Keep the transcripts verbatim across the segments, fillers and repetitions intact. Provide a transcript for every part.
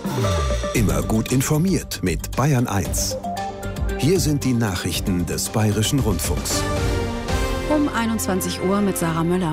Immer gut informiert mit Bayern eins. Hier sind die Nachrichten des Bayerischen Rundfunks. Um einundzwanzig Uhr mit Sarah Möller.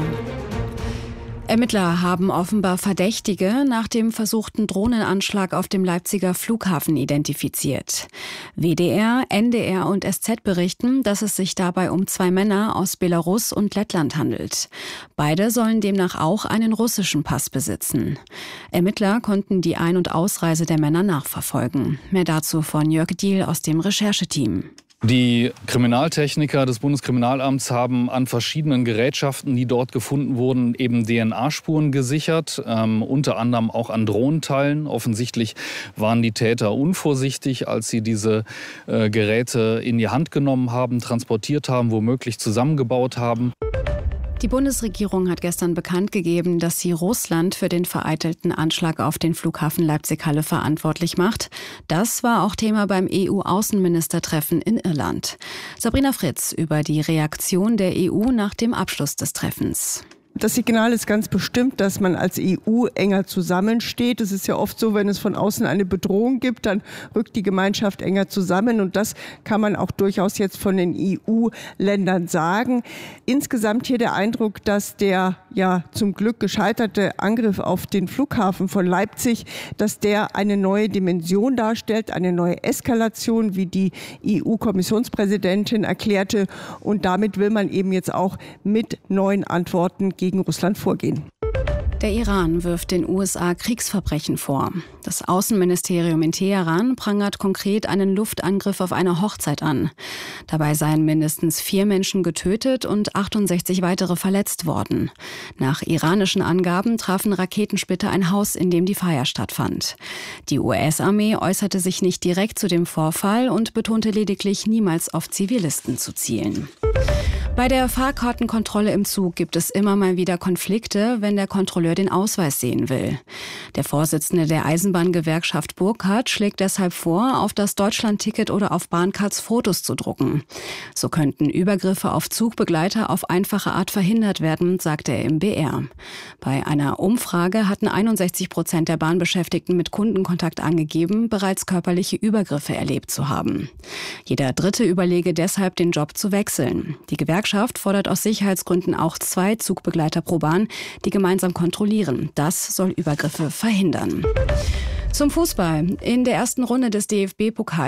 Ermittler haben offenbar Verdächtige nach dem versuchten Drohnenanschlag auf dem Leipziger Flughafen identifiziert. W D R, N D R und S Z berichten, dass es sich dabei um zwei Männer aus Belarus und Lettland handelt. Beide sollen demnach auch einen russischen Pass besitzen. Ermittler konnten die Ein- und Ausreise der Männer nachverfolgen. Mehr dazu von Jörg Diehl aus dem Rechercheteam. Die Kriminaltechniker des Bundeskriminalamts haben an verschiedenen Gerätschaften, die dort gefunden wurden, eben D N A-Spuren gesichert, ähm, unter anderem auch an Drohnenteilen. Offensichtlich waren die Täter unvorsichtig, als sie diese äh, Geräte in die Hand genommen haben, transportiert haben, womöglich zusammengebaut haben. Die Bundesregierung hat gestern bekannt gegeben, dass sie Russland für den vereitelten Anschlag auf den Flughafen Leipzig-Halle verantwortlich macht. Das war auch Thema beim E U-Außenministertreffen in Irland. Sabrina Fritz über die Reaktion der E U nach dem Abschluss des Treffens. Das Signal ist ganz bestimmt, dass man als E U enger zusammensteht. Es ist ja oft so, wenn es von außen eine Bedrohung gibt, dann rückt die Gemeinschaft enger zusammen. Und das kann man auch durchaus jetzt von den E U-Ländern sagen. Insgesamt hier der Eindruck, dass der ja zum Glück gescheiterte Angriff auf den Flughafen von Leipzig, dass der eine neue Dimension darstellt, eine neue Eskalation, wie die E U-Kommissionspräsidentin erklärte. Und damit will man eben jetzt auch mit neuen Antworten gegen gegen Russland vorgehen. Der Iran wirft den U S A Kriegsverbrechen vor. Das Außenministerium in Teheran prangert konkret einen Luftangriff auf eine Hochzeit an. Dabei seien mindestens vier Menschen getötet und achtundsechzig weitere verletzt worden. Nach iranischen Angaben trafen Raketensplitter ein Haus, in dem die Feier stattfand. Die U S-Armee äußerte sich nicht direkt zu dem Vorfall und betonte lediglich, niemals auf Zivilisten zu zielen. Bei der Fahrkartenkontrolle im Zug gibt es immer mal wieder Konflikte, wenn der Kontrolleur den Ausweis sehen will. Der Vorsitzende der Eisenbahngewerkschaft Burkhardt schlägt deshalb vor, auf das Deutschlandticket oder auf Bahncards Fotos zu drucken. So könnten Übergriffe auf Zugbegleiter auf einfache Art verhindert werden, sagte er im B R. Bei einer Umfrage hatten einundsechzig Prozent der Bahnbeschäftigten mit Kundenkontakt angegeben, bereits körperliche Übergriffe erlebt zu haben. Jeder Dritte überlege deshalb, den Job zu wechseln. Die Gewerkschaft fordert aus Sicherheitsgründen auch zwei Zugbegleiter pro Bahn, die gemeinsam kontrollieren. Das soll Übergriffe verhindern. Zum Fußball. In der ersten Runde des D F B-Pokals